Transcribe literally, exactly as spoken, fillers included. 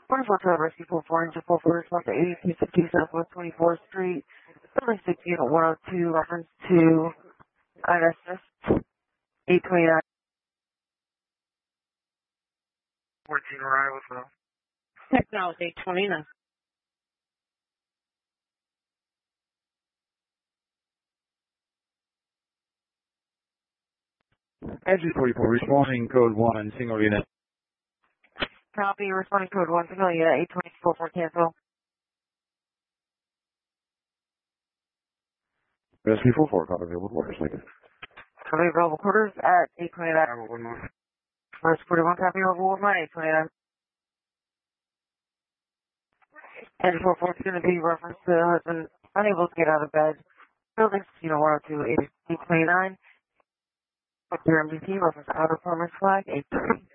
twenty-four twelve Rescue four four Engine four four response to eighty-two fifty Southwest twenty-fourth Street, Building six Unit one oh two, reference to I S S eight twenty-nine. fourteen arrival, so. Technology eight twenty-nine. Engine forty-four, responding code one, single unit. Copy, responding code one, single unit, eight twenty-four for cancel. Rescue four four, copy available quarters, thank you. Copy available quarters at eight twenty-nine. Rescue forty-one, copy available one line, eight twenty-nine. Engine four four is going to be reference to husband unable to get out of bed. Building, you know, one oh two, eight twenty-nine. Your M D T, reference outer permit flag, eight thirty.